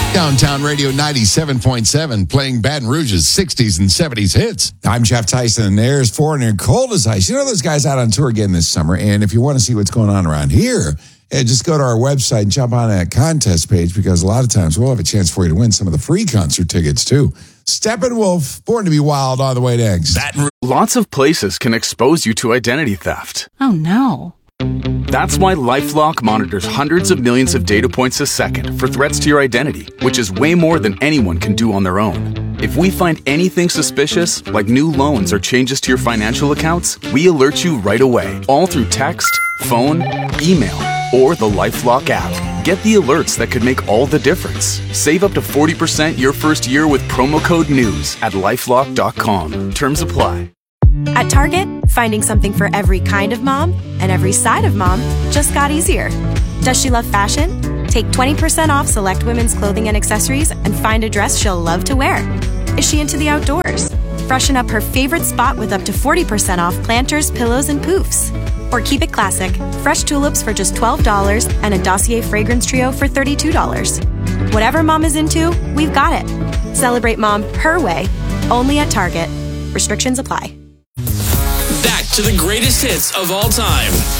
Downtown Radio 97.7, playing Baton Rouge's 60s and 70s hits. I'm Jeff Tyson, and there's Foreigner, cold as ice. You know those guys out on tour again this summer, and if you want to see what's going on around here, just go to our website and jump on that contest page, because a lot of times we'll have a chance for you to win some of the free concert tickets, too. Steppenwolf, Born to be Wild, on the way next. Lots of places can expose you to identity theft. Oh, no. That's why LifeLock monitors hundreds of millions of data points a second for threats to your identity, which is way more than anyone can do on their own. If we find anything suspicious, like new loans or changes to your financial accounts, we alert you right away, all through text, phone, email, or the LifeLock app. Get the alerts that could make all the difference. Save up to 40% your first year with promo code NEWS at LifeLock.com. Terms apply. At Target, finding something for every kind of mom and every side of mom just got easier. Does she love fashion? Take 20% off select women's clothing and accessories and find a dress she'll love to wear. Is she into the outdoors? Freshen up her favorite spot with up to 40% off planters, pillows, and poofs. Or keep it classic, fresh tulips for just $12 and a Dossier fragrance trio for $32. Whatever mom is into, we've got it. Celebrate mom her way, only at Target. Restrictions apply. Back to the greatest hits of all time.